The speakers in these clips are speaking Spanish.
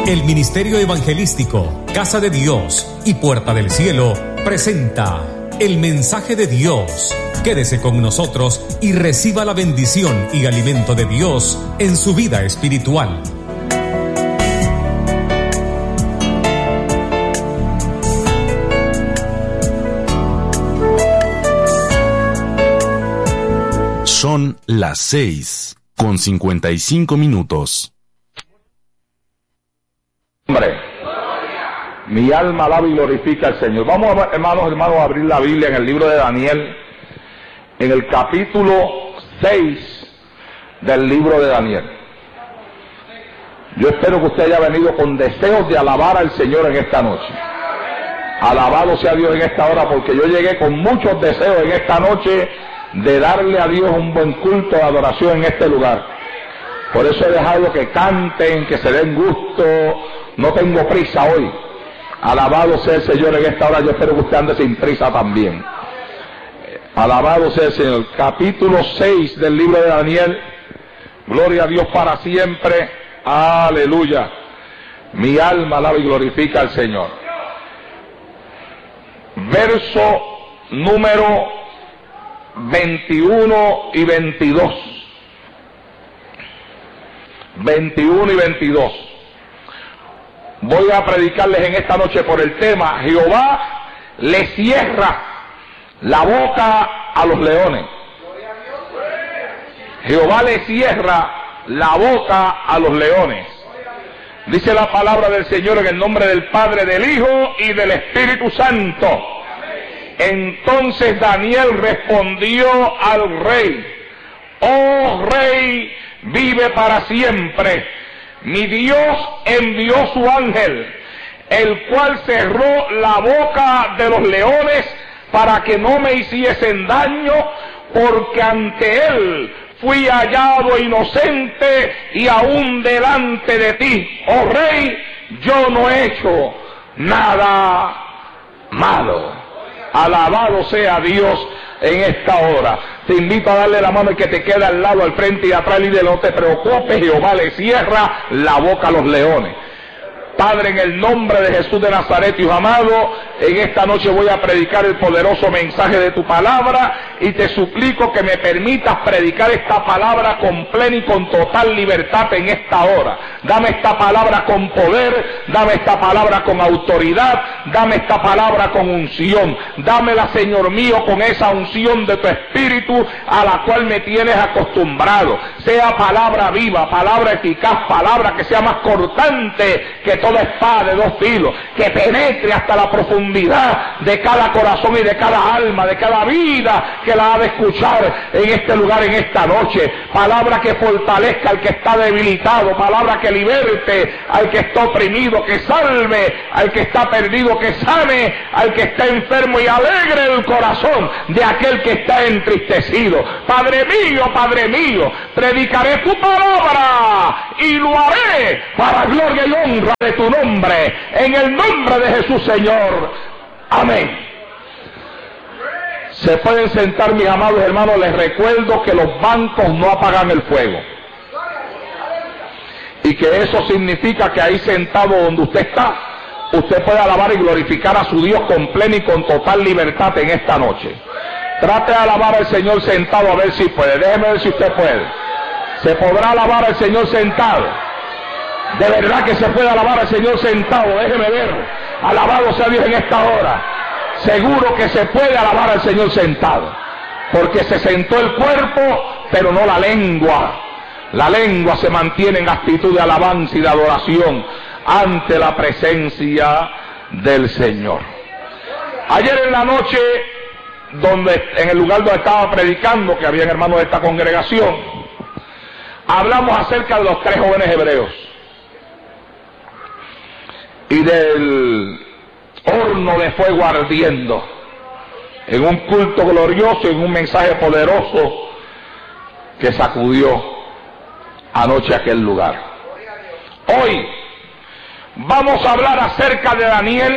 El Ministerio Evangelístico, Casa de Dios y Puerta del Cielo presenta el mensaje de Dios. Quédese con nosotros y reciba la bendición y alimento de Dios en su vida espiritual. Son las 6:55. Hombre, mi alma alaba y glorifica al Señor. Vamos, hermanos, a abrir la Biblia en el libro de Daniel, en el capítulo 6 del libro de Daniel. Yo espero que usted haya venido con deseos de alabar al Señor en esta noche. Alabado sea Dios en esta hora, porque yo llegué con muchos deseos en esta noche de darle a Dios un buen culto de adoración en este lugar. Por eso he dejado que canten, que se den gusto. No tengo prisa hoy. Alabado sea el Señor en esta hora. Yo espero que usted ande sin prisa también. Alabado sea el Señor. Capítulo 6 del libro de Daniel. Gloria a Dios para siempre. Aleluya. Mi alma alaba y glorifica al Señor. Verso número 21 y 22. 21 y 22. Voy a predicarles en esta noche por el tema: Jehová le cierra la boca a los leones. Jehová le cierra la boca a los leones. Dice la palabra del Señor en el nombre del Padre, del Hijo y del Espíritu Santo. Entonces Daniel respondió al rey: oh rey, vive para siempre. Mi Dios envió su ángel, el cual cerró la boca de los leones para que no me hiciesen daño, porque ante él fui hallado inocente y aún delante de ti, oh rey, yo no he hecho nada malo. Alabado sea Dios en esta hora. Te invito a darle la mano al que te queda al lado, al frente y atrás, y no te preocupes, Jehová le cierra la boca a los leones. Padre, en el nombre de Jesús de Nazaret, Hijo amado, en esta noche voy a predicar el poderoso mensaje de tu palabra y te suplico que me permitas predicar esta palabra con plena y con total libertad en esta hora. Dame esta palabra con poder, dame esta palabra con autoridad, dame esta palabra con unción. Dámela, Señor mío, con esa unción de tu Espíritu a la cual me tienes acostumbrado. Sea palabra viva, palabra eficaz, palabra que sea más cortante que toda espada de dos filos, que penetre hasta la profundidad de cada corazón y de cada alma, de cada vida que la ha de escuchar en este lugar, en esta noche. Palabra que fortalezca al que está debilitado, palabra que liberte al que está oprimido, que salve al que está perdido, que sane al que está enfermo y alegre el corazón de aquel que está entristecido. Padre mío, predicaré tu palabra y lo haré para gloria y honra de tu nombre, en el nombre de Jesús, Señor. Amén. Se pueden sentar, mis amados hermanos. Les recuerdo que los bancos no apagan el fuego, y que eso significa que ahí sentado donde usted está, usted puede alabar y glorificar a su Dios con plena y con total libertad en esta noche. Trate de alabar al Señor sentado, a ver si puede. Déjeme ver si usted puede. ¿Se podrá alabar al Señor sentado? De verdad que se puede alabar al Señor sentado. Déjeme ver. Alabado sea Dios en esta hora. Seguro que se puede alabar al Señor sentado, porque se sentó el cuerpo, pero no la lengua. La lengua se mantiene en actitud de alabanza y de adoración ante la presencia del Señor. Ayer en la noche, en el lugar donde estaba predicando, que habían hermanos de esta congregación, hablamos acerca de los 3 jóvenes hebreos y del horno de fuego ardiendo, en un culto glorioso, en un mensaje poderoso que sacudió anoche aquel lugar. Hoy vamos a hablar acerca de Daniel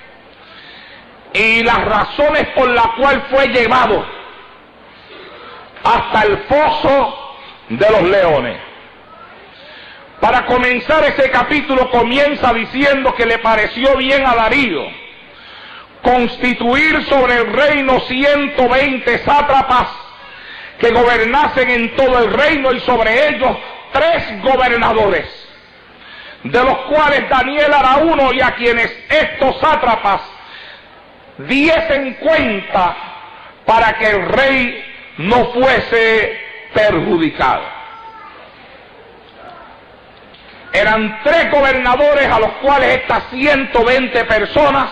y las razones por las cuales fue llevado hasta el foso de los leones. Para comenzar ese capítulo comienza diciendo que le pareció bien a Darío constituir sobre el reino 120 sátrapas que gobernasen en todo el reino, y sobre ellos 3 gobernadores, de los cuales Daniel era uno, y a quienes estos sátrapas diesen cuenta para que el rey no fuese perjudicado. Eran 3 gobernadores a los cuales estas 120 personas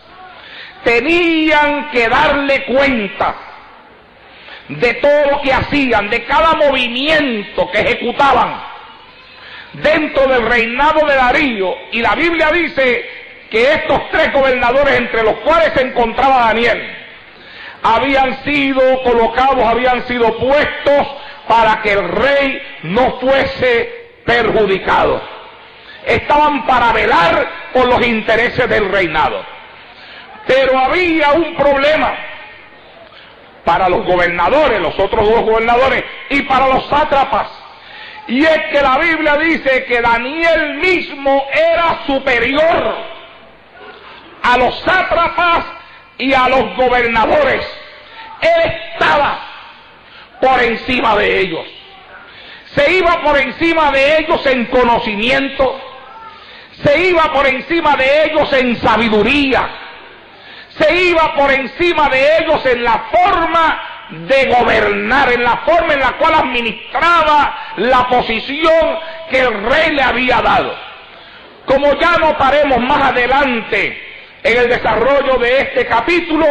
tenían que darle cuenta de todo lo que hacían, de cada movimiento que ejecutaban dentro del reinado de Darío. Y la Biblia dice que estos 3 gobernadores, entre los cuales se encontraba Daniel, habían sido colocados, habían sido puestos para que el rey no fuese perjudicado. Estaban para velar por los intereses del reinado. Pero había un problema para los gobernadores, los otros 2 gobernadores, y para los sátrapas. Y es que la Biblia dice que Daniel mismo era superior a los sátrapas y a los gobernadores. Él estaba por encima de ellos. Se iba por encima de ellos en conocimiento, se iba por encima de ellos en sabiduría, se iba por encima de ellos en la forma de gobernar, en la forma en la cual administraba la posición que el rey le había dado. Como ya notaremos más adelante en el desarrollo de este capítulo,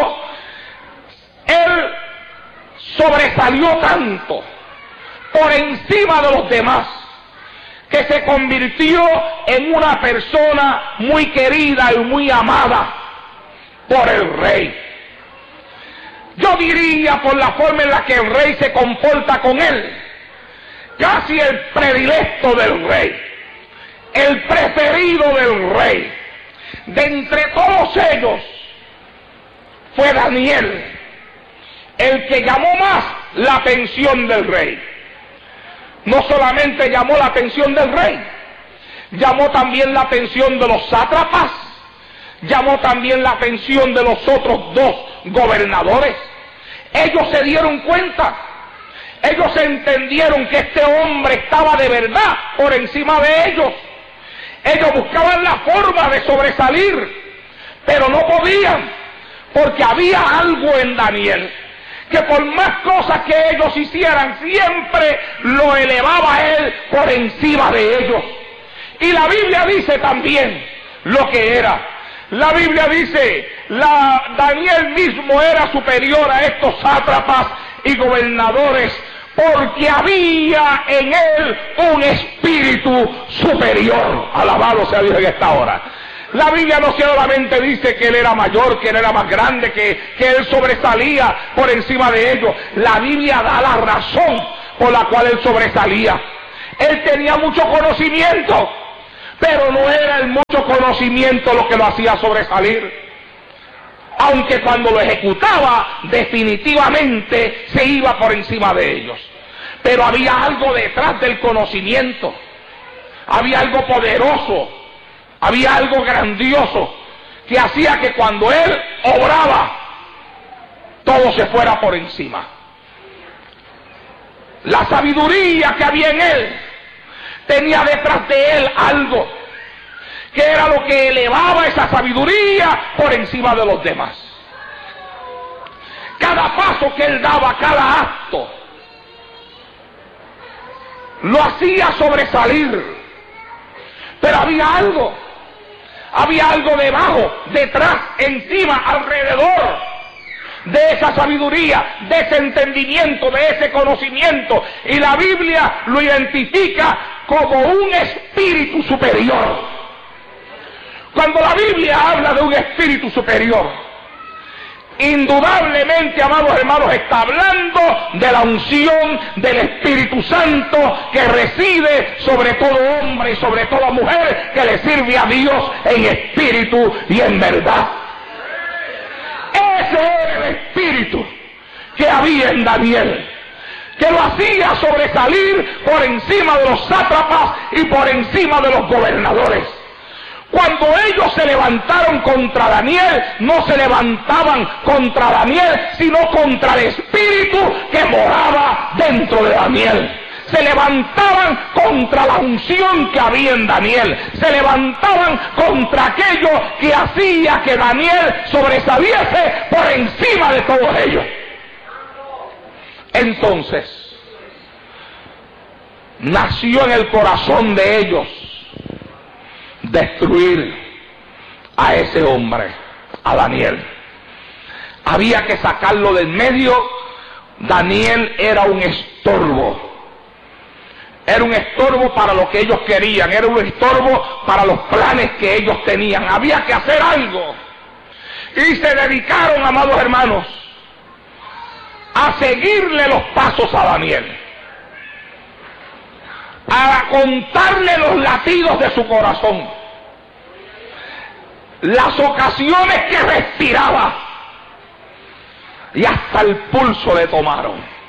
él sobresalió tanto por encima de los demás que se convirtió en una persona muy querida y muy amada por el rey. Yo diría, por la forma en la que el rey se comporta con él, casi el predilecto del rey, el preferido del rey. De entre todos ellos fue Daniel el que llamó más la atención del rey. No solamente llamó la atención del rey, llamó también la atención de los sátrapas, llamó también la atención de los otros 2 gobernadores. Ellos se dieron cuenta, ellos entendieron que este hombre estaba de verdad por encima de ellos. Ellos buscaban la forma de sobresalir, pero no podían, porque había algo en Daniel que por más cosas que ellos hicieran, siempre lo elevaba a él por encima de ellos. Y la Biblia dice también lo que era. La Biblia dice, Daniel mismo era superior a estos sátrapas y gobernadores, porque había en él un espíritu superior. Alabado sea Dios en esta hora. La Biblia no solamente dice que él era mayor, que él era más grande, que él sobresalía por encima de ellos. La Biblia da la razón por la cual él sobresalía. Él tenía mucho conocimiento, pero no era el mucho conocimiento lo que lo hacía sobresalir. Aunque cuando lo ejecutaba, definitivamente se iba por encima de ellos. Pero había algo detrás del conocimiento. Había algo poderoso. Había algo grandioso que hacía que cuando él obraba, todo se fuera por encima. La sabiduría que había en él tenía detrás de él algo que era lo que elevaba esa sabiduría por encima de los demás. Cada paso que él daba, cada acto, lo hacía sobresalir. Pero había algo debajo, detrás, encima, alrededor de esa sabiduría, de ese entendimiento, de ese conocimiento. Y la Biblia lo identifica como un espíritu superior. Cuando la Biblia habla de un espíritu superior, indudablemente, amados hermanos, está hablando de la unción del Espíritu Santo que reside sobre todo hombre y sobre toda mujer que le sirve a Dios en espíritu y en verdad. Ese era el espíritu que había en Daniel. que lo hacía sobresalir por encima de los sátrapas y por encima de los gobernadores. Cuando ellos se levantaron contra Daniel, no se levantaban contra Daniel, sino contra el espíritu que moraba dentro de Daniel. Se levantaban contra la unción que había en Daniel. Se levantaban contra aquello que hacía que Daniel sobresaliese por encima de todos ellos. Entonces, nació en el corazón de ellos destruir a ese hombre, a Daniel. Había que sacarlo del medio. Daniel era un estorbo. Era un estorbo para lo que ellos querían, era un estorbo para los planes que ellos tenían. Había que hacer algo. Y se dedicaron, amados hermanos, a seguirle los pasos a Daniel, a contarle los latidos de su corazón, las ocasiones que respiraba, y hasta el pulso le tomaron.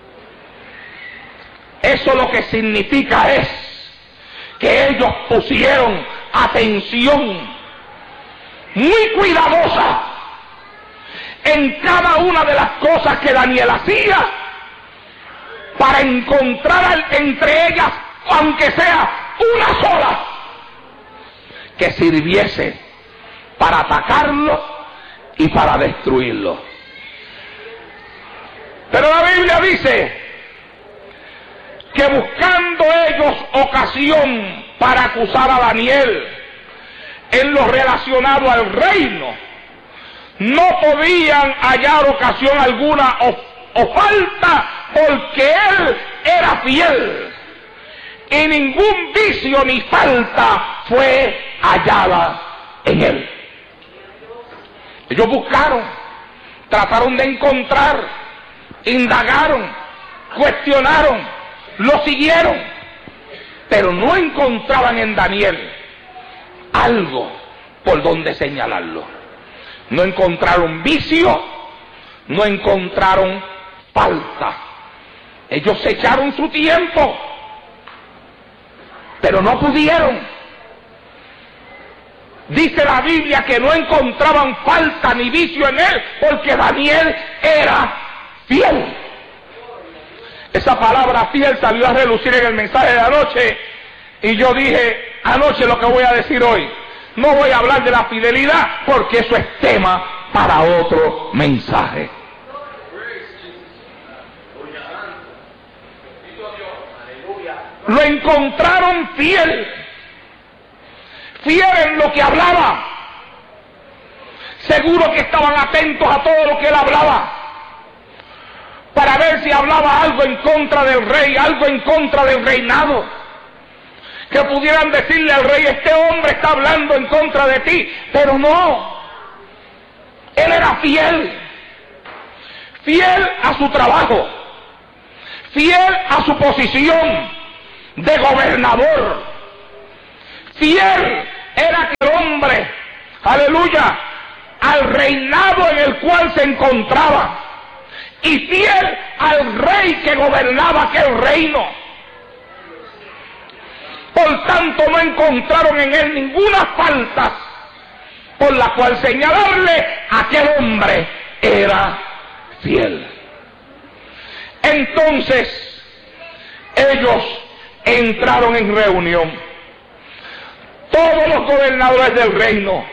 Eso lo que significa es que ellos pusieron atención muy cuidadosa en cada una de las cosas que Daniel hacía, para encontrar entre ellas, aunque sea una sola, que sirviese para atacarlo y para destruirlo. Pero la Biblia dice que buscando ellos ocasión para acusar a Daniel en lo relacionado al reino, no podían hallar ocasión alguna o falta, porque él era fiel y ningún vicio ni falta fue hallada en él. Ellos buscaron, trataron de encontrar, indagaron, cuestionaron, lo siguieron, pero no encontraban en Daniel algo por donde señalarlo. No encontraron vicio, no encontraron falta. Ellos se echaron su tiempo, pero no pudieron. Dice la Biblia que no encontraban falta ni vicio en él, porque Daniel era fiel. Esa palabra fiel salió a relucir en el mensaje de anoche, y yo dije anoche lo que voy a decir hoy. No voy a hablar de la fidelidad, porque eso es tema para otro mensaje. Lo encontraron fiel, fiel en lo que hablaba. Seguro que estaban atentos a todo lo que él hablaba, para ver si hablaba algo en contra del rey, algo en contra del reinado, que pudieran decirle al rey: este hombre está hablando en contra de ti. Pero no, él era fiel, fiel a su trabajo, fiel a su posición de gobernador, fiel era aquel hombre, aleluya, al reinado en el cual se encontraba, y fiel al rey que gobernaba aquel reino. Por tanto, no encontraron en él ninguna falta por la cual señalarle: aquel hombre era fiel. Entonces, ellos entraron en reunión, todos los gobernadores del reino,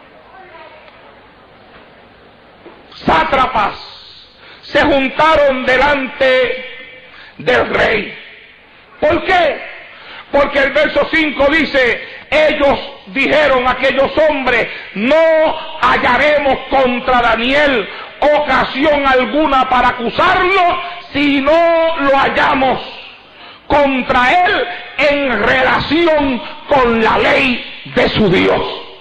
sátrapas, se juntaron delante del rey. ¿Por qué? Porque el verso 5 dice: ellos dijeron, aquellos hombres: no hallaremos contra Daniel ocasión alguna para acusarlo, si no lo hallamos contra él en relación con la ley de su Dios.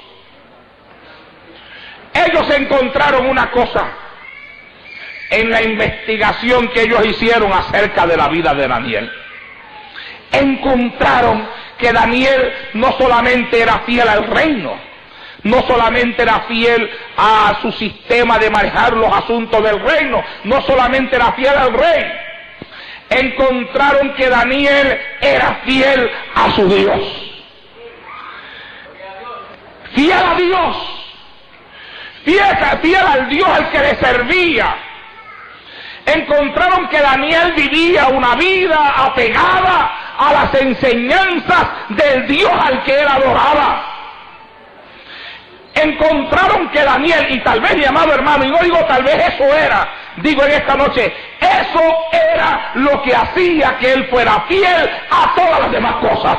Ellos encontraron una cosa en la investigación que ellos hicieron acerca de la vida de Daniel. Encontraron que Daniel no solamente era fiel al reino, no solamente era fiel a su sistema de manejar los asuntos del reino, no solamente era fiel al rey. encontraron que Daniel era fiel a su Dios. Fiel a Dios. Fiel al Dios al que le servía. Encontraron que Daniel vivía una vida apegada a las enseñanzas del Dios al que él adoraba. Encontraron que Daniel, y tal vez, mi amado hermano, y no digo tal vez eso era, digo en esta noche, eso era lo que hacía que él fuera fiel a todas las demás cosas.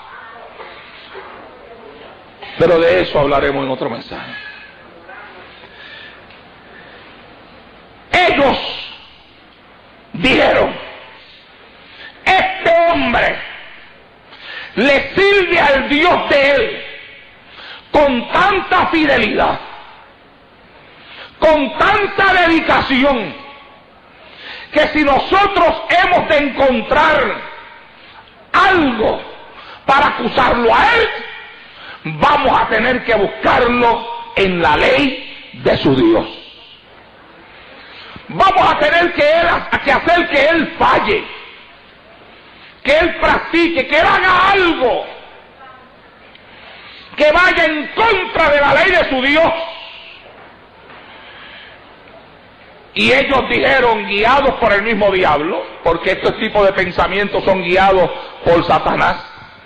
Pero de eso hablaremos en otro mensaje. Ellos dijeron, este hombre le sirve al Dios de él con tanta fidelidad, con tanta dedicación, que si nosotros hemos de encontrar algo para acusarlo a él, vamos a tener que buscarlo en la ley de su Dios. Vamos a tener que hacer que él falle, que él practique, que él haga algo que vaya en contra de la ley de su Dios. Y ellos dijeron, guiados por el mismo diablo, porque estos tipos de pensamientos son guiados por Satanás,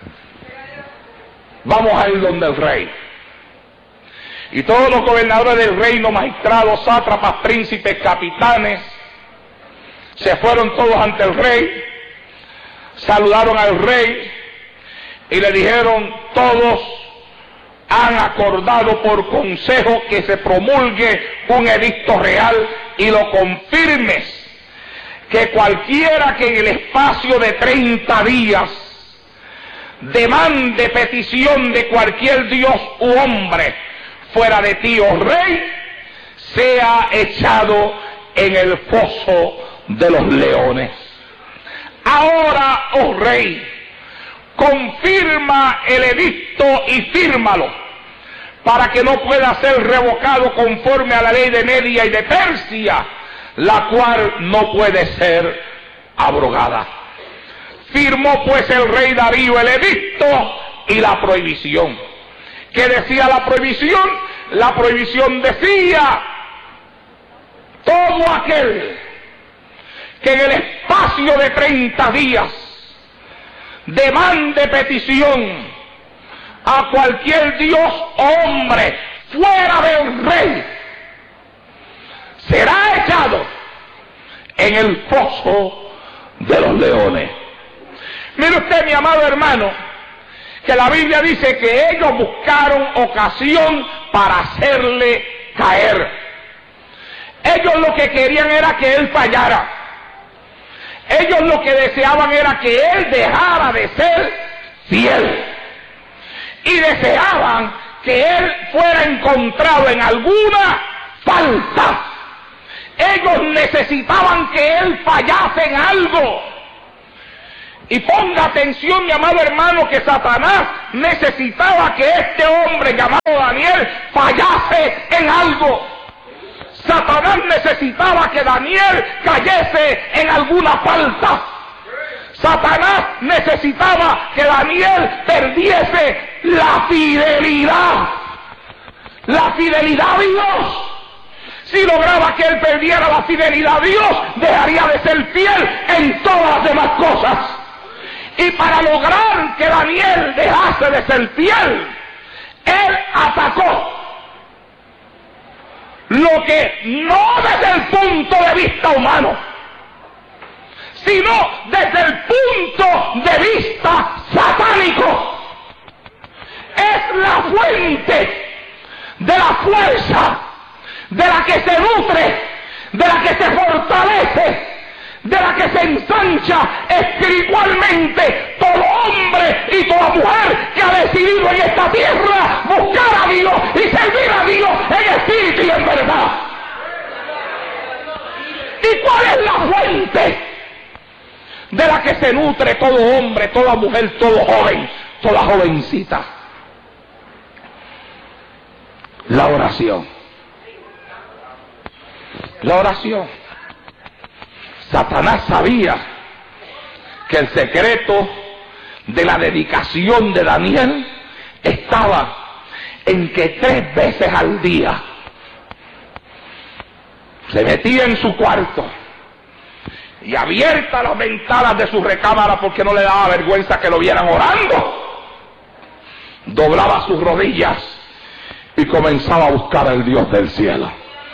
vamos a ir donde el rey. Y todos los gobernadores del reino, magistrados, sátrapas, príncipes, capitanes, se fueron todos ante el rey, saludaron al rey y le dijeron, todos han acordado por consejo que se promulgue un edicto real y lo confirmes, que cualquiera que en el espacio de 30 días demande petición de cualquier dios u hombre fuera de ti, oh rey, sea echado en el foso de los leones. Ahora, oh rey, confirma el edicto y fírmalo, para que no pueda ser revocado conforme a la ley de Media y de Persia, la cual no puede ser abrogada. Firmó pues el rey Darío el edicto y la prohibición. ¿Qué decía la prohibición? La prohibición decía, todo aquel que en el espacio de 30 días demande petición a cualquier dios o hombre fuera del rey, será echado en el foso de los leones. Mire usted, mi amado hermano, que la Biblia dice que ellos buscaron ocasión para hacerle caer. Ellos lo que querían era que él fallara. Ellos lo que deseaban era que él dejara de ser fiel. Y deseaban que él fuera encontrado en alguna falta. Ellos necesitaban que él fallase en algo. Y ponga atención, mi amado hermano, que Satanás necesitaba que este hombre llamado Daniel fallase en algo. Satanás necesitaba que Daniel cayese en alguna falta. Satanás necesitaba que Daniel perdiese la fidelidad. La fidelidad a Dios. Si lograba que él perdiera la fidelidad a Dios, dejaría de ser fiel en todas las demás cosas. Y para lograr que Daniel dejase de ser fiel, él atacó lo que no desde el punto de vista humano, sino desde el punto de vista satánico. Es la fuente de la fuerza, de la que se nutre, de la que se fortalece, de la que se ensancha espiritualmente todo hombre y toda mujer que ha decidido en esta tierra buscar a Dios y servir a Dios en espíritu y en verdad. ¿Y cuál es la fuente de la que se nutre todo hombre, toda mujer, todo joven, toda jovencita? La oración. La oración. Satanás sabía que el secreto de la dedicación de Daniel estaba en que 3 veces al día se metía en su cuarto y, abiertas las ventanas de su recámara porque no le daba vergüenza que lo vieran orando, doblaba sus rodillas y comenzaba a buscar al Dios del cielo.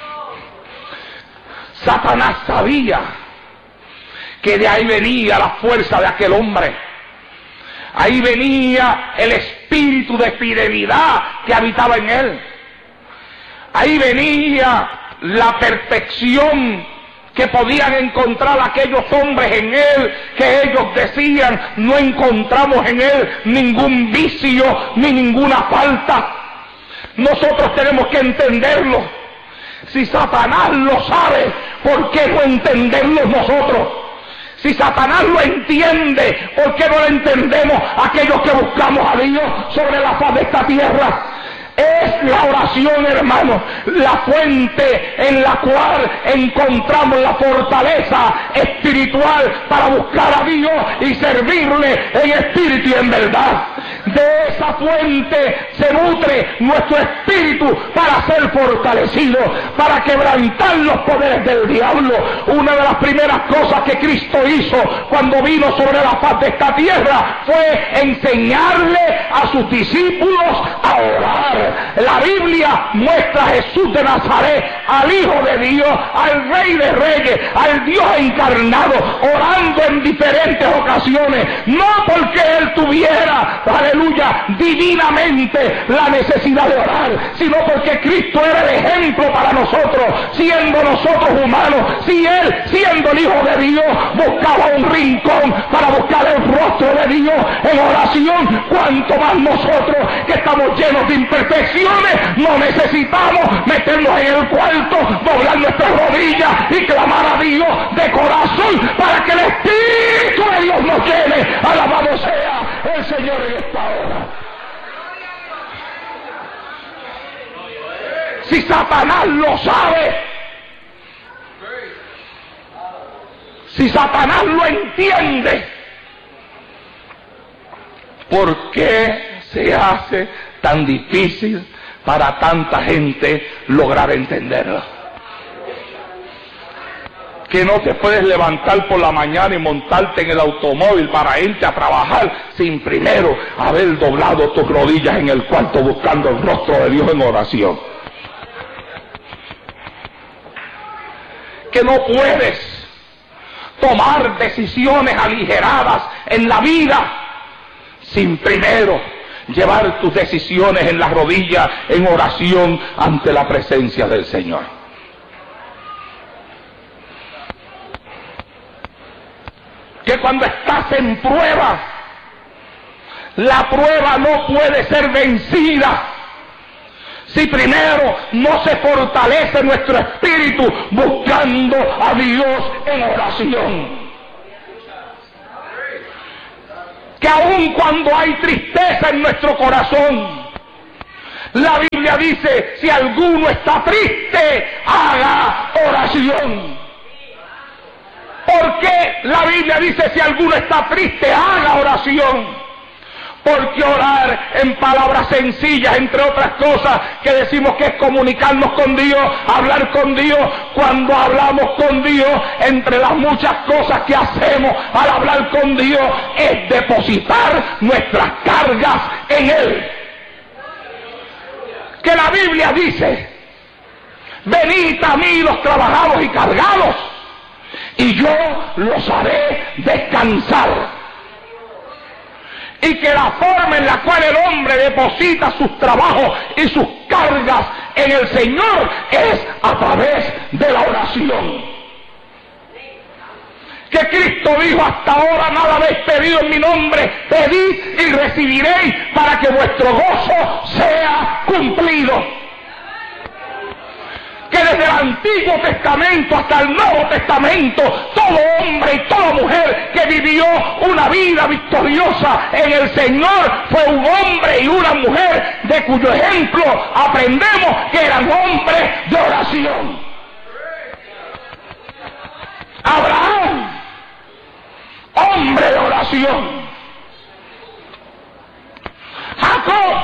Satanás sabía que de ahí venía la fuerza de aquel hombre. Ahí venía el espíritu de fidelidad que habitaba en él. Ahí venía la perfección que podían encontrar aquellos hombres en él, que ellos decían: no encontramos en él ningún vicio ni ninguna falta. Nosotros tenemos que entenderlo. Si Satanás lo sabe, ¿por qué no entenderlo nosotros? Si Satanás lo entiende, ¿por qué no lo entendemos aquellos que buscamos a Dios sobre la faz de esta tierra? Es la oración, hermano, la fuente en la cual encontramos la fortaleza espiritual para buscar a Dios y servirle en espíritu y en verdad. De esa fuente se nutre nuestro espíritu para ser fortalecido, para quebrantar los poderes del diablo. Una de las primeras cosas que Cristo hizo cuando vino sobre la faz de esta tierra fue enseñarle a sus discípulos a orar. La Biblia muestra a Jesús de Nazaret, al Hijo de Dios, al Rey de Reyes, al Dios encarnado, orando en diferentes ocasiones, no porque Él tuviera, aleluya, divinamente la necesidad de orar, sino porque Cristo era el ejemplo para nosotros, siendo nosotros humanos. Si Él, siendo el Hijo de Dios, buscaba un rincón para buscar el rostro de Dios en oración, cuanto más nosotros, que estamos llenos de imperfecciones, no necesitamos meternos en el cuarto, doblar nuestras rodillas y clamar a Dios de corazón para que el Espíritu de Dios nos llene. Alabado sea el Señor en esta hora. Si Satanás lo sabe, si Satanás lo entiende, ¿por qué se hace tan difícil para tanta gente lograr entenderlo? Que no te puedes levantar por la mañana y montarte en el automóvil para irte a trabajar sin primero haber doblado tus rodillas en el cuarto buscando el rostro de Dios en oración. Que no puedes tomar decisiones aligeradas en la vida sin primero llevar tus decisiones en las rodillas en oración ante la presencia del Señor. Que cuando estás en prueba, la prueba no puede ser vencida si primero no se fortalece nuestro espíritu buscando a Dios en oración. Que aun cuando hay tristeza en nuestro corazón, la Biblia dice: si alguno está triste, haga oración. ¿Por qué la Biblia dice si alguno está triste, haga oración? Porque orar en palabras sencillas, entre otras cosas, que decimos que es comunicarnos con Dios, hablar con Dios. Cuando hablamos con Dios, entre las muchas cosas que hacemos al hablar con Dios, es depositar nuestras cargas en Él. Que la Biblia dice: venid a mí los trabajados y cargados, y yo los haré descansar. Y que la forma en la cual el hombre deposita sus trabajos y sus cargas en el Señor es a través de la oración. Que Cristo dijo: hasta ahora nada habéis pedido en mi nombre, pedid y recibiréis para que vuestro gozo sea cumplido. Que desde el Antiguo Testamento hasta el Nuevo Testamento, todo hombre y toda mujer que vivió una vida victoriosa en el Señor fue un hombre y una mujer de cuyo ejemplo aprendemos que eran hombres de oración. Abraham, hombre de oración. Jacob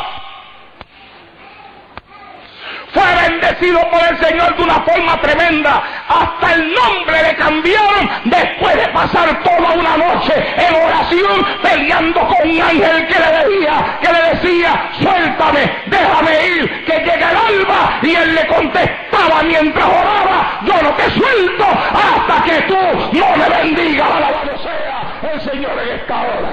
fue bendecido por el Señor de una forma tremenda. Hasta el nombre le cambiaron después de pasar toda una noche en oración peleando con un ángel que le decía, suéltame, déjame ir, que llegue el alba. Y él le contestaba mientras oraba, yo no te suelto hasta que tú no me bendigas. Alabado sea el Señor en esta hora.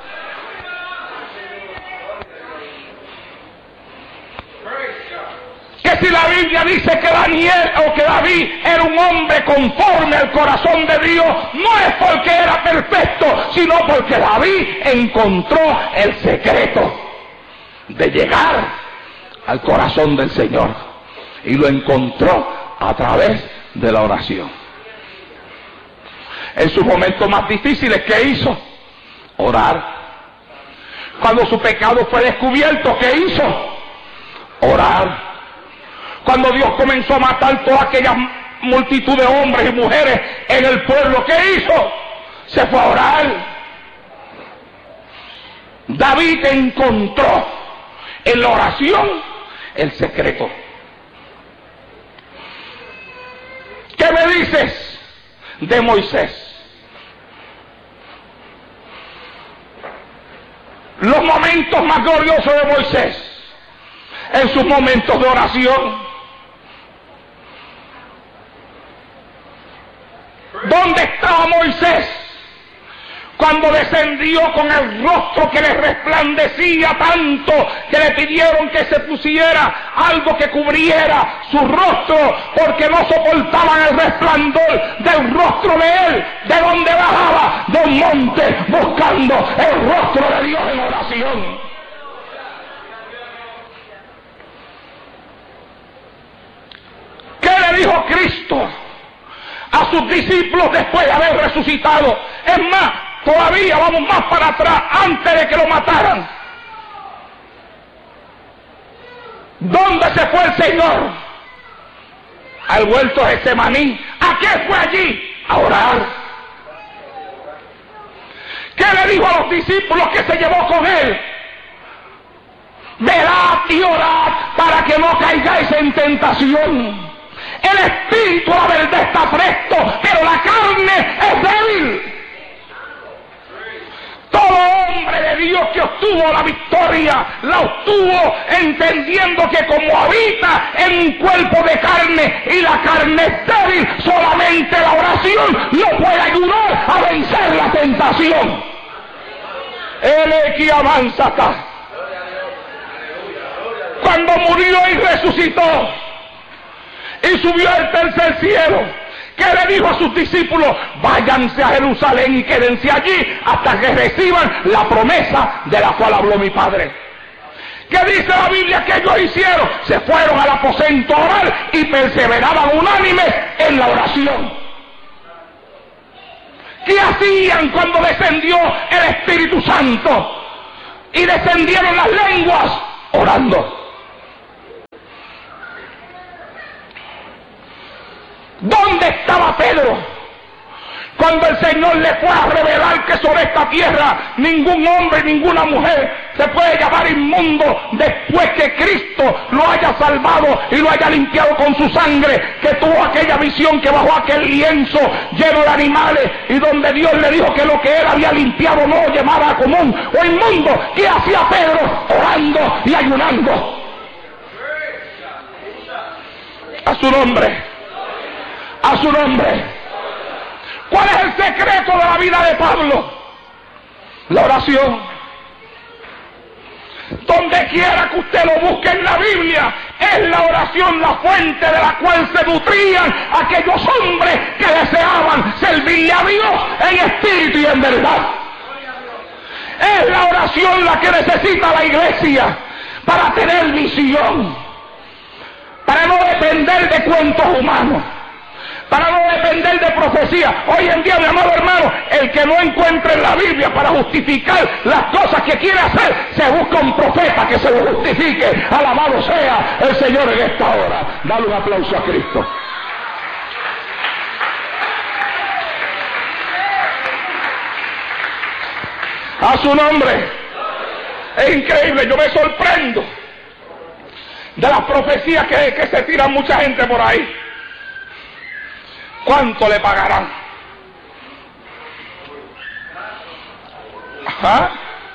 Que si la Biblia dice que David era un hombre conforme al corazón de Dios, no es porque era perfecto, sino porque David encontró el secreto de llegar al corazón del Señor, y lo encontró a través de la oración. En sus momentos más difíciles, ¿qué hizo? Orar. Cuando su pecado fue descubierto, ¿qué hizo? Orar. Cuando Dios comenzó a matar toda aquella multitud de hombres y mujeres en el pueblo, ¿qué hizo? Se fue a orar. David encontró en la oración el secreto. ¿Qué me dices de Moisés? Los momentos más gloriosos de Moisés, en sus momentos de oración. ¿Dónde estaba Moisés cuando descendió con el rostro que le resplandecía tanto que le pidieron que se pusiera algo que cubriera su rostro porque no soportaban el resplandor del rostro de él? ¿De dónde bajaba? De un monte, buscando el rostro de Dios en oración. ¿Qué le dijo Cristo a sus discípulos después de haber resucitado? Es más, todavía vamos más para atrás, antes de que lo mataran. ¿Dónde se fue el Señor? Al huerto de Getsemaní. ¿A qué fue allí? A orar. ¿Qué le dijo a los discípulos que se llevó con él? Velad y orad para que no caigáis en tentación. El espíritu, la verdad, está presto, pero la carne es débil. Todo hombre de Dios que obtuvo la victoria, la obtuvo entendiendo que como habita en un cuerpo de carne y la carne es débil, solamente la oración lo puede ayudar a vencer la tentación. El que avanza acá. Cuando murió y resucitó y subió al tercer cielo, ¿qué le dijo a sus discípulos? Váyanse a Jerusalén y quédense allí hasta que reciban la promesa de la cual habló mi Padre. ¿Qué dice la Biblia que ellos hicieron? Se fueron al aposento a orar y perseveraban unánimes en la oración. ¿Qué hacían cuando descendió el Espíritu Santo y descendieron las lenguas? Orando. ¿Dónde estaba Pedro cuando el Señor le fue a revelar que sobre esta tierra ningún hombre, ninguna mujer se puede llamar inmundo después que Cristo lo haya salvado y lo haya limpiado con su sangre? Que tuvo aquella visión que bajó aquel lienzo lleno de animales y donde Dios le dijo que lo que él había limpiado no lo llamara común o inmundo. ¿Qué hacía Pedro? Orando y ayunando. A su nombre. A su nombre. ¿Cuál es el secreto de la vida de Pablo? La oración. Donde quiera que usted lo busque en la Biblia, es la oración la fuente de la cual se nutrían aquellos hombres que deseaban servirle a Dios en espíritu y en verdad. Es la oración la que necesita la iglesia para tener visión, para no depender de cuentos humanos, para no depender de profecía. Hoy en día, mi amado hermano, el que no encuentre en la Biblia para justificar las cosas que quiere hacer, se busca un profeta que se lo justifique. Alabado sea el Señor en esta hora. Dale un aplauso a Cristo. A su nombre. Es increíble, yo me sorprendo de las profecías que se tiran mucha gente por ahí. ¿Cuánto le pagarán? ¿Ah?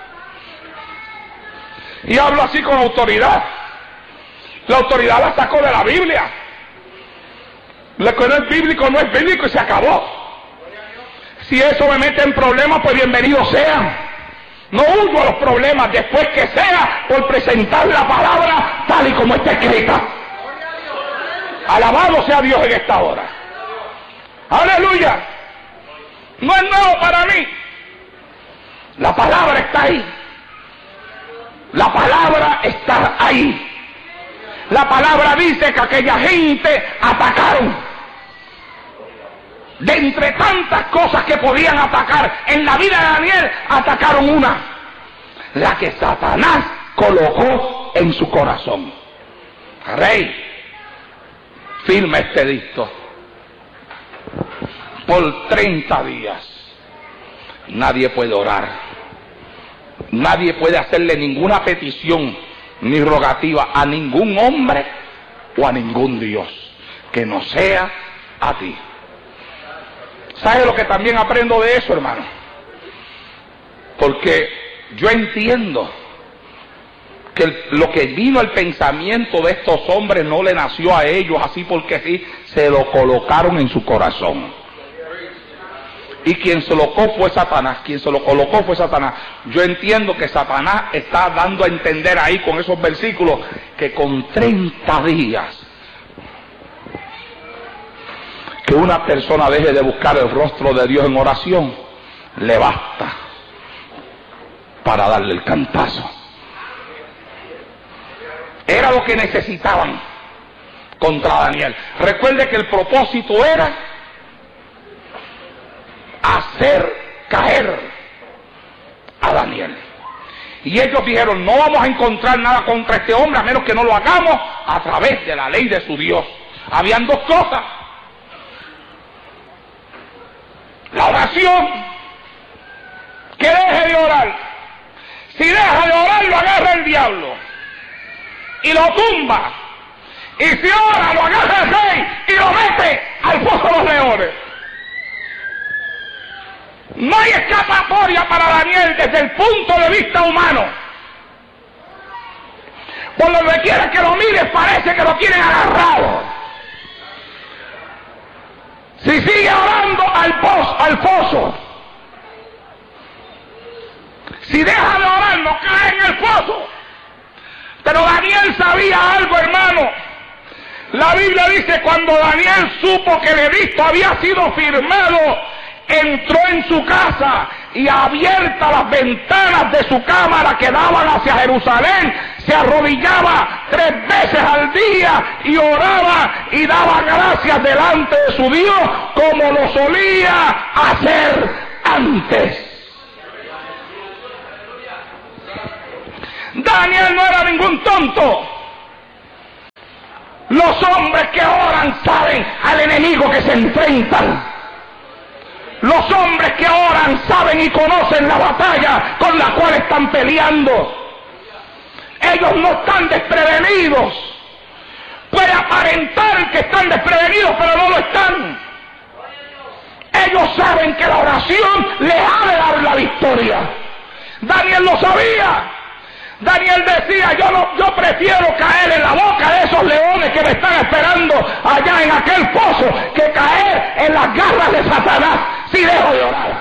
Y hablo así con autoridad. La autoridad la sacó de la Biblia. Lo que no es bíblico no es bíblico y se acabó. Si eso me mete en problemas, pues bienvenido sea. No huyo a los problemas después que sea por presentar la palabra tal y como está escrita. Alabado sea Dios en esta hora. Aleluya. No es nuevo para mí. La palabra está ahí. La palabra está ahí. La palabra dice que aquella gente atacaron. De entre tantas cosas que podían atacar en la vida de Daniel, atacaron una, la que Satanás colocó en su corazón. Rey, firma este edicto. Por 30 días nadie puede orar, nadie puede hacerle ninguna petición ni rogativa a ningún hombre o a ningún Dios que no sea a ti. ¿Sabe lo que también aprendo de eso, hermano? Porque yo entiendo que lo que vino el pensamiento de estos hombres no le nació a ellos así porque sí, se lo colocaron en su corazón. Y quien se lo colocó fue Satanás, quien se lo colocó fue Satanás. Yo entiendo que Satanás está dando a entender ahí con esos versículos que con 30 días que una persona deje de buscar el rostro de Dios en oración, le basta para darle el cantazo. Era lo que necesitaban contra Daniel. Recuerde que el propósito era hacer caer a Daniel. Y ellos dijeron, no vamos a encontrar nada contra este hombre a menos que no lo hagamos a través de la ley de su Dios. Habían dos cosas: la oración, que deje de orar. Si deja de orar, lo agarra el diablo y lo tumba. Y si ora, lo agarra el rey y lo mete al foso de los leones. No hay escapatoria para Daniel desde el punto de vista humano. Por donde quiera que lo mires, parece que lo tienen agarrado. Si sigue orando, al foso. Si deja de orar, no cae en el foso. Pero Daniel sabía algo, hermano. La Biblia dice, cuando Daniel supo que el edicto había sido firmado, entró en su casa y abiertas las ventanas de su cámara que daban hacia Jerusalén, se arrodillaba 3 veces al día y oraba y daba gracias delante de su Dios como lo solía hacer antes. Daniel no era ningún tonto. Los hombres que oran saben al enemigo que se enfrentan. Los hombres que oran saben y conocen la batalla con la cual están peleando. Ellos no están desprevenidos. Puede aparentar que están desprevenidos, pero no lo están. Ellos saben que la oración les ha de dar la victoria. Daniel lo sabía. Daniel decía, yo prefiero caer en la boca de esos leones que me están esperando allá en aquel pozo que caer en las garras de Satanás si dejo de orar.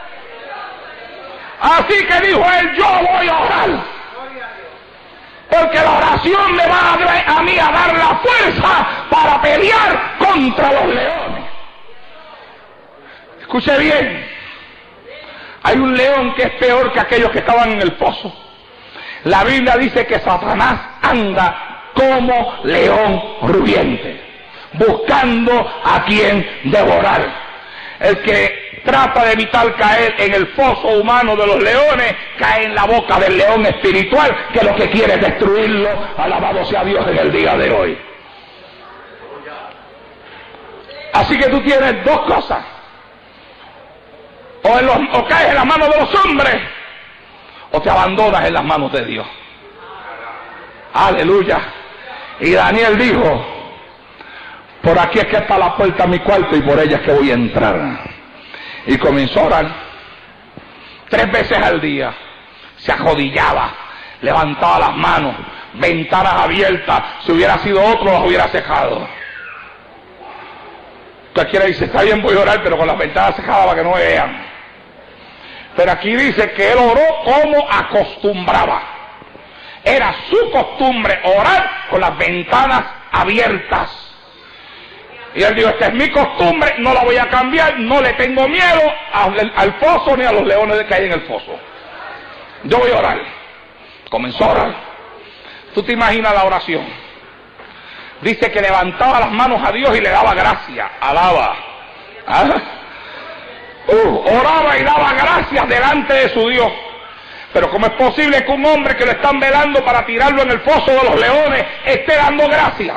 Así que dijo él, yo voy a orar, porque la oración me va a mí a dar la fuerza para pelear contra los leones. Escuche bien, hay un león que es peor que aquellos que estaban en el pozo. La Biblia dice que Satanás anda como león rugiente, buscando a quien devorar. El que trata de evitar caer en el foso humano de los leones, cae en la boca del león espiritual, que lo que quiere es destruirlo. Alabado sea Dios en el día de hoy. Así que tú tienes dos cosas: o caes en la mano de los hombres, o te abandonas en las manos de Dios. Aleluya. Y Daniel dijo: por aquí es que está la puerta a mi cuarto y por ella es que voy a entrar. Y comenzó a orar 3 veces al día. Se arrodillaba, levantaba las manos, ventanas abiertas. Si hubiera sido otro, las hubiera cejado. Cualquiera dice: está bien, voy a orar, pero con las ventanas cejadas para que no me vean. Pero aquí dice que él oró como acostumbraba. Era su costumbre orar con las ventanas abiertas. Y él dijo: esta es mi costumbre, no la voy a cambiar, no le tengo miedo al foso ni a los leones que hay en el foso. Yo voy a orar. Comenzó a orar. Tú te imaginas la oración. Dice que levantaba las manos a Dios y le daba gracias, alaba. ¿Ah? Oraba y daba gracias delante de su Dios. Pero ¿cómo es posible que un hombre que lo están velando para tirarlo en el foso de los leones esté dando gracias?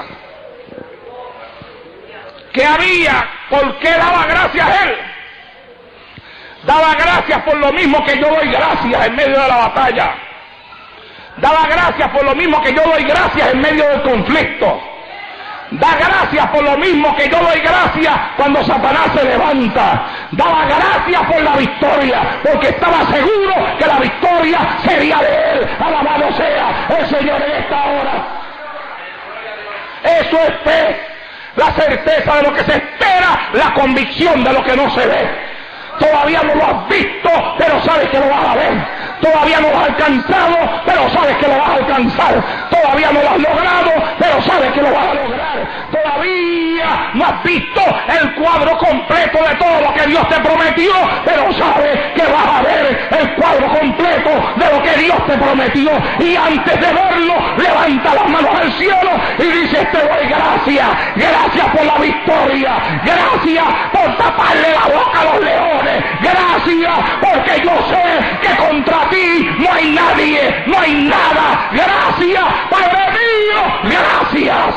¿Qué había? ¿Por qué daba gracias él? Daba gracias por lo mismo que yo doy gracias en medio de la batalla. Daba gracias por lo mismo que yo doy gracias en medio del conflicto. Da gracias por lo mismo que yo doy gracias cuando Satanás se levanta. Daba gracias por la victoria, porque estaba seguro que la victoria sería de él. Alabado sea el Señor en esta hora. Eso es fe, la certeza de lo que se espera, la convicción de lo que no se ve. Todavía no lo has visto, pero sabes que lo vas a ver. Todavía no lo has alcanzado, pero sabes que lo vas a alcanzar. Todavía no lo has logrado, pero sabes que lo vas a lograr. Todavía no has visto el cuadro completo de todo lo que Dios te prometió, pero sabes que vas a ver el cuadro completo de lo que Dios te prometió. Y antes de verlo, levanta las manos al cielo y dices: te doy gracias. Gracias por la victoria. Gracias por taparle la boca a los leones. Gracias porque yo sé que contra ti no hay nadie, no hay nada. Gracias, Padre mío, gracias.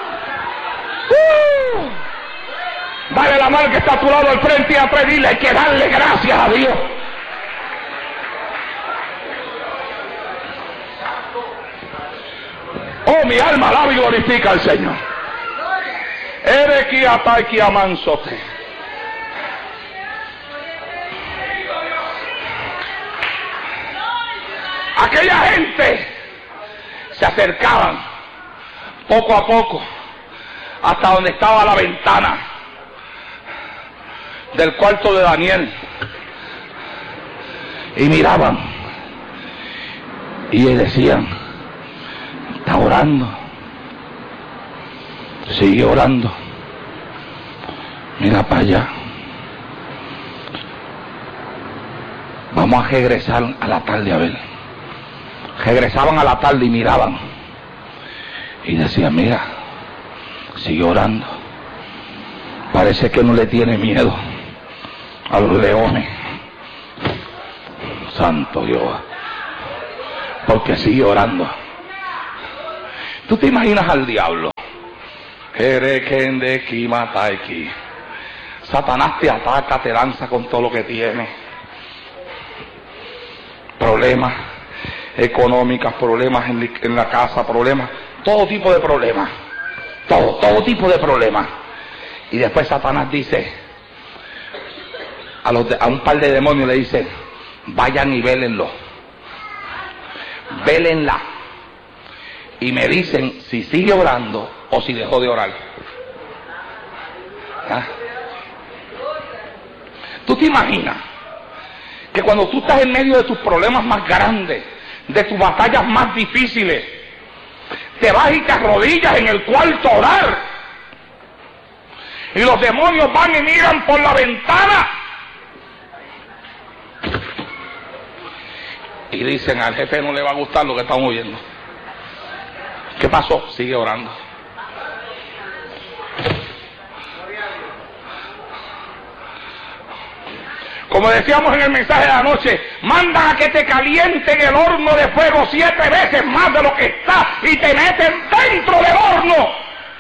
Dale la mano que está a tu lado al frente y atrás, dile: hay que darle gracias a Dios. Oh, mi alma alaba y glorifica al Señor. Ereki ataiki amansote. Aquella gente se acercaban poco a poco hasta donde estaba la ventana del cuarto de Daniel y miraban y decían: está orando, sigue orando, mira para allá. Vamos a regresar a la tarde a ver. Regresaban a la tarde y miraban y decían: mira, sigue orando, parece que no le tiene miedo a los leones. Santo Dios, porque sigue orando. ¿Tú te imaginas al diablo? Satanás te ataca, te lanza con todo lo que tiene. Problemas económicas, problemas en la casa, problemas, todo tipo de problemas, todo tipo de problemas. Y después Satanás dice a un par de demonios, le dice: vayan y vélenlo, vélenla y me dicen si sigue orando o si dejó de orar. ¿Ah? ¿Tú te imaginas que cuando tú estás en medio de tus problemas más grandes, de tus batallas más difíciles, te vas y te arrodillas en el cuarto a orar, y los demonios van y miran por la ventana y dicen: al jefe no le va a gustar lo que estamos oyendo? ¿Qué pasó? Sigue orando. Como decíamos en el mensaje de anoche, mandan a que te calienten el horno de fuego 7 veces más de lo que está y te meten dentro del horno.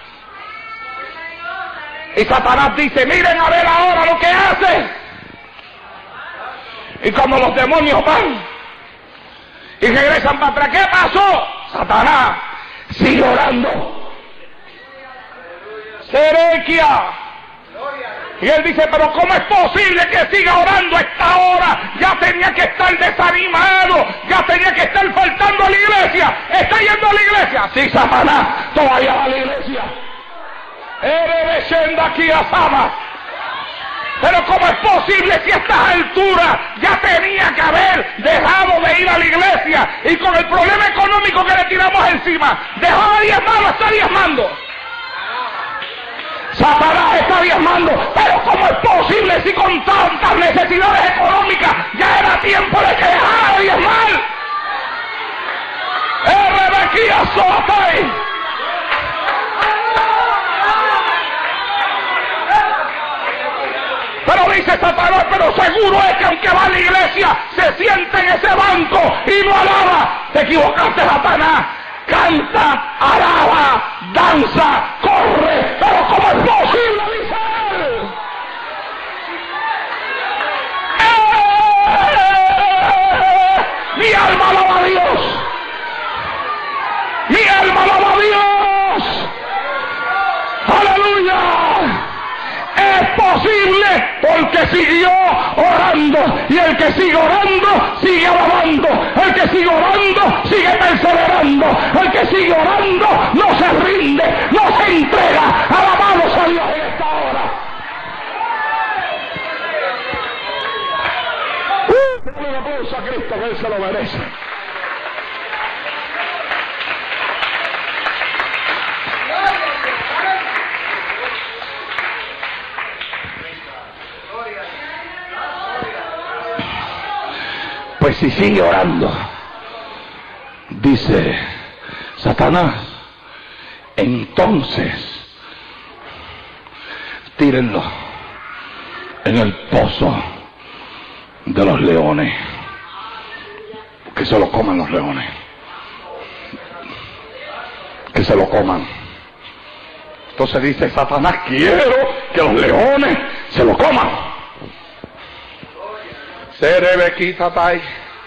Y Satanás dice: miren a ver ahora lo que hace. Y como los demonios van y regresan para atrás. ¿Qué pasó? Satanás sigue orando. Serequia. Y él dice, pero ¿cómo es posible que siga orando a esta hora? Ya tenía que estar desanimado, ya tenía que estar faltando a la iglesia. ¿Está yendo a la iglesia? Sí, Satanás, todavía va a la iglesia. Eres de aquí a Sama. Pero ¿cómo es posible si a estas alturas ya tenía que haber dejado de ir a la iglesia? Y con el problema económico que le tiramos encima, dejó de diezmar, está diezmando. Satanás está diezmando, pero ¿cómo es posible si con tantas necesidades económicas ya era tiempo de que dejara de diezmar? Rebequía Soatay. Pero dice Satanás, pero seguro es que aunque va a la iglesia, se siente en ese banco y no alaba. Te equivocaste, Satanás. Canta, alaba, danza, corre, pero ¿cómo es posible? Dice él. Mi alma alaba a Dios. Mi alma alaba a Dios. Aleluya. Es posible porque siguió orando, y el que sigue orando sigue alabando, el que sigue orando sigue perseverando, el que sigue orando no se rinde, no se entrega. Alabamos a Dios en esta hora. Un aplauso a Cristo, que Él se lo merece. Pues si sigue orando, dice Satanás, entonces tírenlo en el pozo de los leones, que se lo coman los leones, que se lo coman. Entonces dice Satanás, quiero que los leones se lo coman. Serebequitatai.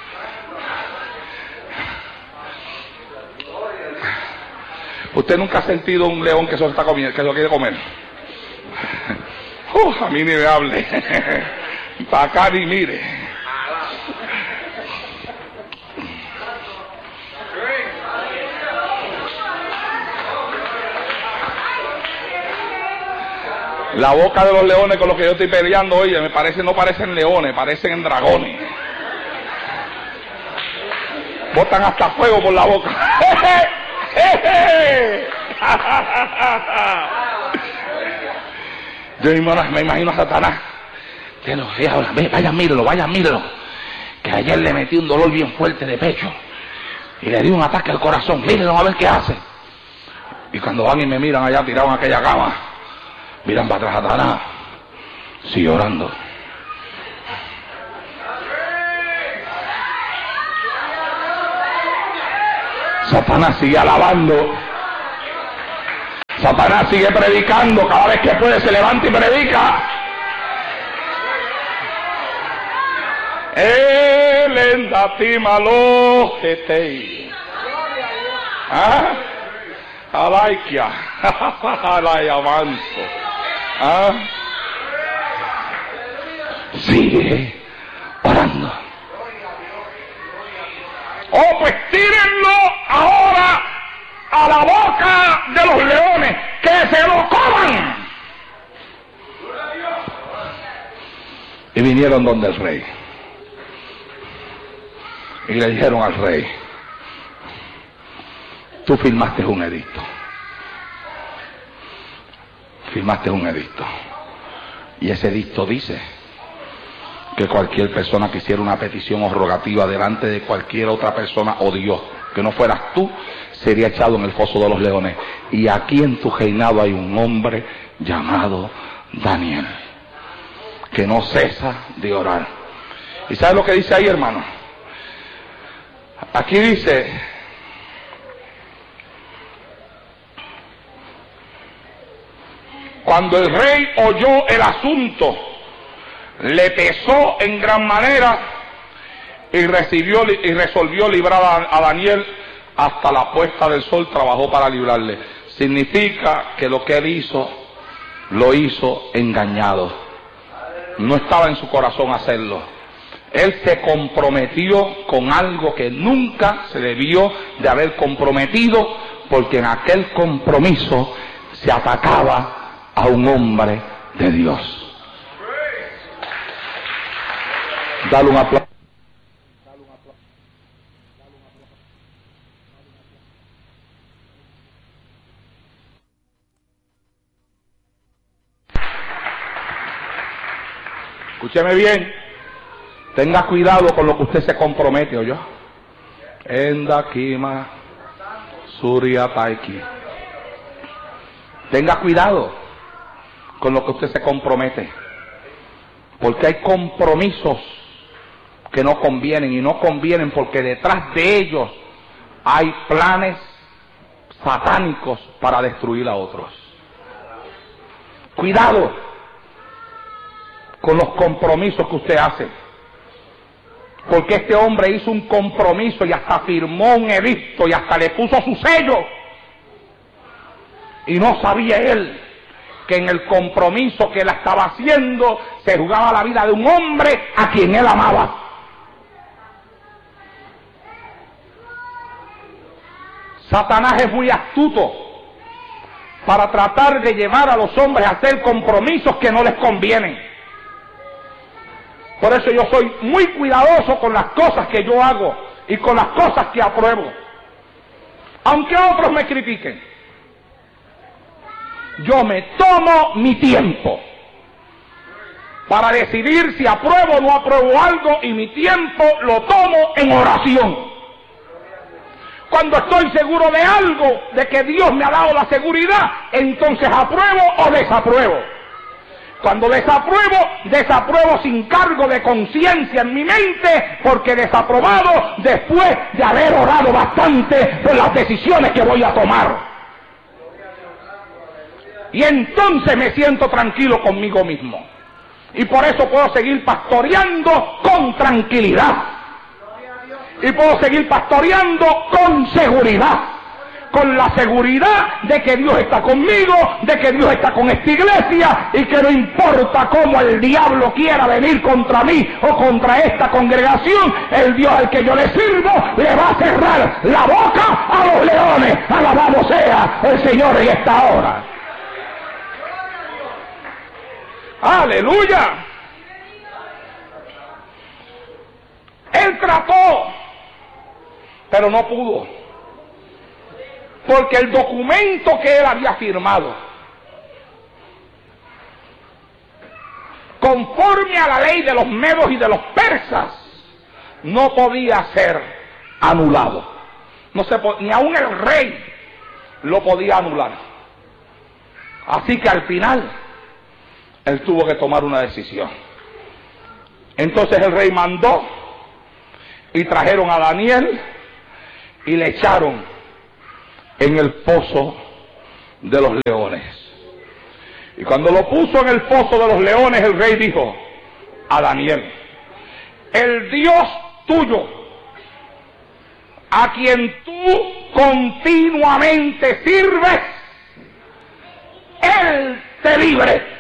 Usted nunca ha sentido un león que se lo está comiendo, que se lo quiere comer. A mí ni me hable. Para acá ni mire. La boca de los leones con los que yo estoy peleando, oye, me parece, no parecen leones, parecen dragones. Botan hasta fuego por la boca. Yo me imagino a Satanás. Vaya, mírelo. Que ayer le metí un dolor bien fuerte de pecho y le di un ataque al corazón. Mírenlo a ver qué hace. Y cuando van y me miran allá tirado en aquella cama, miran para atrás a Satanás, sigue orando. Satanás sigue alabando. Satanás sigue predicando. Cada vez que puede se levanta y predica. El endatimalo getei. ¿Ah? Alaikia. Alay avanzo. ¿Ah? Sigue orando. Oh, pues tírenlo ahora a la boca de los leones, que se lo coman. Y vinieron donde el rey y le dijeron al rey, tú firmaste un edicto. Y ese edicto dice que cualquier persona que hiciera una petición o rogativa delante de cualquier otra persona o Dios, que no fueras tú, sería echado en el foso de los leones. Y aquí en tu reinado hay un hombre llamado Daniel, que no cesa de orar. ¿Y sabes lo que dice ahí, hermano? Aquí dice, cuando el rey oyó el asunto, le pesó en gran manera y resolvió librar a Daniel. Hasta la puesta del sol trabajó para librarle. Significa que lo que él hizo, lo hizo engañado. No estaba en su corazón hacerlo. Él se comprometió con algo que nunca se debió de haber comprometido, porque en aquel compromiso se atacaba a un hombre de Dios. Dale un aplauso. Escúcheme bien, tenga cuidado con lo que usted se compromete, ¿oyó? Endakima Surya Taiki. Tenga cuidado con lo que usted se compromete, porque hay compromisos que no convienen, y no convienen porque detrás de ellos hay planes satánicos para destruir a otros. Cuidado con los compromisos que usted hace, porque este hombre hizo un compromiso y hasta firmó un edicto y hasta le puso su sello, y no sabía él que en el compromiso que él estaba haciendo se jugaba la vida de un hombre a quien él amaba. Satanás es muy astuto para tratar de llevar a los hombres a hacer compromisos que no les convienen. Por eso yo soy muy cuidadoso con las cosas que yo hago y con las cosas que apruebo. Aunque otros me critiquen, yo me tomo mi tiempo para decidir si apruebo o no apruebo algo, y mi tiempo lo tomo en oración. Cuando estoy seguro de algo, de que Dios me ha dado la seguridad, entonces apruebo o desapruebo. Cuando desapruebo, desapruebo sin cargo de conciencia en mi mente, porque desaprobado después de haber orado bastante por las decisiones que voy a tomar. Y entonces me siento tranquilo conmigo mismo. Y por eso puedo seguir pastoreando con tranquilidad. Y puedo seguir pastoreando con seguridad. Con la seguridad de que Dios está conmigo, de que Dios está con esta iglesia, y que no importa cómo el diablo quiera venir contra mí o contra esta congregación, el Dios al que yo le sirvo le va a cerrar la boca a los leones. Alabado sea el Señor en esta hora. ¡Aleluya! Él trató, pero no pudo. Porque el documento que él había firmado, conforme a la ley de los medos y de los persas, no podía ser anulado. Ni aún el rey lo podía anular. Así que al final, él tuvo que tomar una decisión. Entonces el rey mandó, y trajeron a Daniel, y le echaron en el pozo de los leones. Y cuando lo puso en el pozo de los leones, el rey dijo a Daniel: el Dios tuyo, a quien tú continuamente sirves, Él te libre